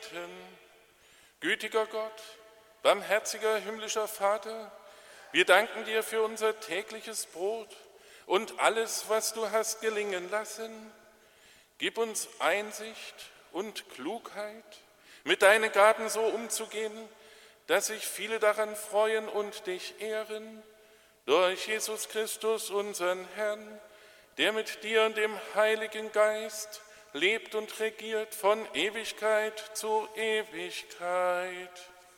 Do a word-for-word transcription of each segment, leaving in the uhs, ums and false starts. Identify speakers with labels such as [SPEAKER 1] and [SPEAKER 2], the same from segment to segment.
[SPEAKER 1] beten. Gütiger Gott, barmherziger himmlischer Vater, wir danken dir für unser tägliches Brot und alles, was du hast gelingen lassen. Gib uns Einsicht und Klugheit, mit deinen Gaben so umzugehen, dass sich viele daran freuen und dich ehren. Durch Jesus Christus, unseren Herrn, der mit dir und dem Heiligen Geist lebt und regiert von Ewigkeit zu Ewigkeit.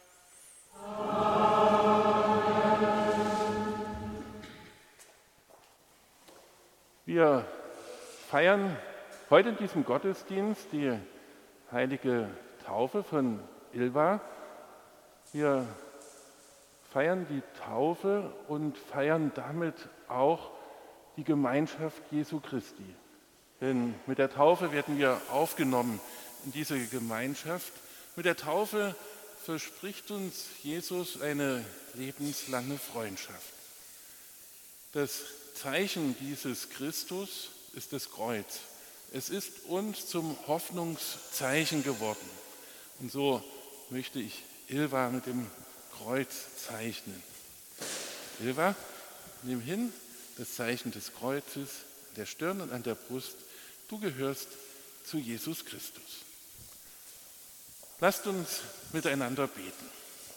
[SPEAKER 2] Wir feiern heute in diesem Gottesdienst die heilige Taufe von Ilva. Wir feiern die Taufe und feiern damit auch die Gemeinschaft Jesu Christi. Denn mit der Taufe werden wir aufgenommen in diese Gemeinschaft. Mit der Taufe verspricht uns Jesus eine lebenslange Freundschaft. Das Zeichen dieses Christus ist das Kreuz. Es ist uns zum Hoffnungszeichen geworden. Und so möchte ich Ilva mit dem Kreuz zeichnen. Ilva, nimm hin das Zeichen des Kreuzes an der Stirn und an der Brust. Du gehörst zu Jesus Christus. Lasst uns miteinander beten.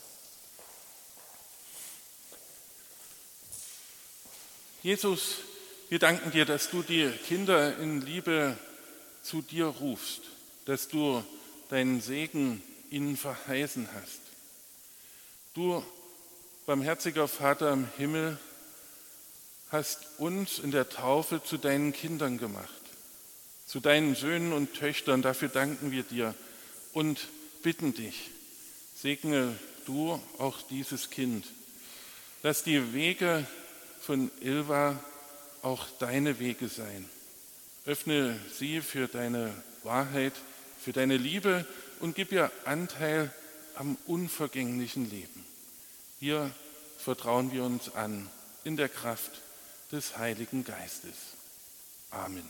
[SPEAKER 2] Jesus, wir danken dir, dass du die Kinder in Liebe zu dir rufst, dass du deinen Segen ihnen verheißen hast. Du, barmherziger Vater im Himmel, hast uns in der Taufe zu deinen Kindern gemacht, zu deinen Söhnen und Töchtern. Dafür danken wir dir und bitten dich, segne du auch dieses Kind. Lass die Wege von Ilva auch deine Wege sein. Öffne sie für deine Wahrheit, für deine Liebe und gib ihr Anteil am unvergänglichen Leben. Hier vertrauen wir uns an, in der Kraft des Heiligen Geistes. Amen.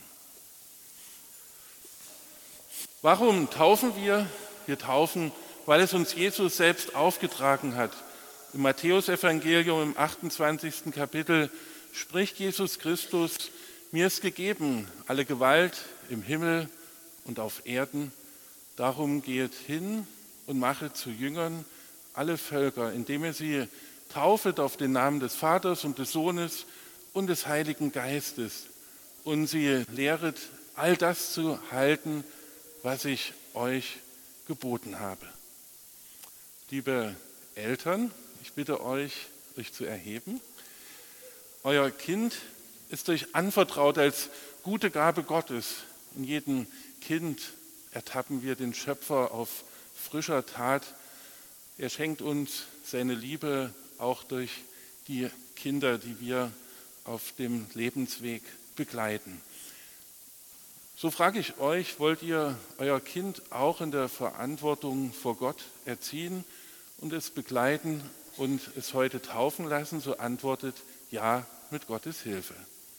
[SPEAKER 2] Warum taufen wir? Wir taufen, weil es uns Jesus selbst aufgetragen hat. Im Matthäusevangelium im achtundzwanzigsten Kapitel spricht Jesus Christus: Mir ist gegeben alle Gewalt im Himmel und auf Erden. Darum geht hin und machet zu Jüngern alle Völker, indem ihr sie taufet auf den Namen des Vaters und des Sohnes und des Heiligen Geistes und sie lehret, all das zu halten, was ich euch geboten habe. Liebe Eltern, ich bitte euch, euch zu erheben. Euer Kind ist euch anvertraut als gute Gabe Gottes. In jedem Kind ertappen wir den Schöpfer auf frischer Tat. Er schenkt uns seine Liebe auch durch die Kinder, die wir auf dem Lebensweg begleiten. So frage ich euch, wollt ihr euer Kind auch in der Verantwortung vor Gott erziehen und es begleiten und es heute taufen lassen? So antwortet ja mit Gottes Hilfe.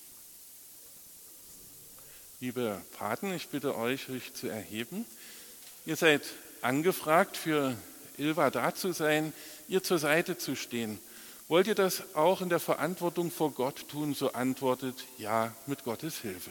[SPEAKER 2] Liebe Paten, ich bitte euch, euch zu erheben. Ihr seid angefragt, für Ilva da zu sein, ihr zur Seite zu stehen. Wollt ihr das auch in der Verantwortung vor Gott tun? So antwortet ja mit Gottes Hilfe.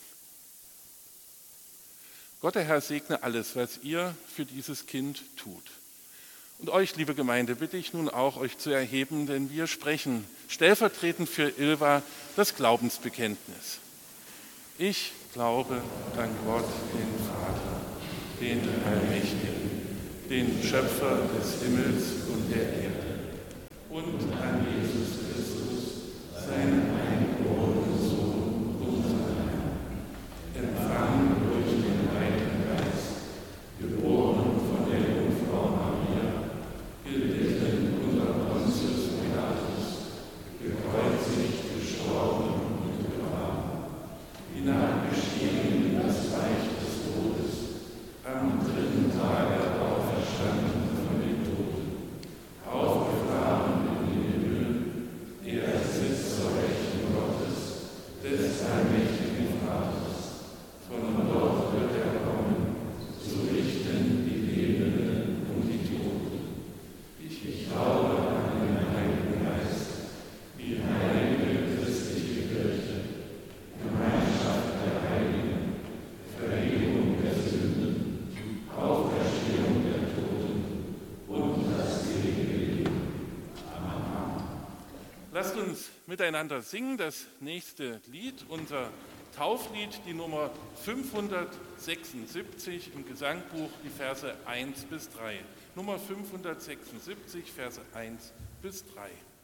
[SPEAKER 2] Gott, der Herr, segne alles, was ihr für dieses Kind tut. Und euch, liebe Gemeinde, bitte ich nun auch, euch zu erheben, denn wir sprechen stellvertretend für Ilva das Glaubensbekenntnis. Ich glaube an Gott, den Vater, den Allmächtigen, den Schöpfer des Himmels und der Erde, und an Jesus Christus, seinen eingeborenen Sohn, unseren Herrn, empfangen durch den Heiligen Geist, geboren von der Jungfrau Maria, gelitten unter Pontius Pilatus, gekreuzigt, gestorben und begraben, hinabgestiegen in das Reich des Todes, am dritten Tage auferstanden von den Toten, aufgefahren in den Himmel, Lasst uns miteinander singen das nächste Lied, unser Tauflied, die Nummer fünfhundertsechsundsiebzig im Gesangbuch, die Verse eins bis drei. Nummer fünfhundertsechsundsiebzig, Verse eins bis drei.